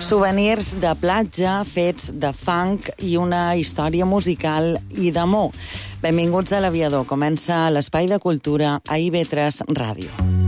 Souvenirs de platja fets de funk i una història musical i d'amor. Benvinguts a l'Aviador. Comença l'Espai de Cultura a IB3 Ràdio.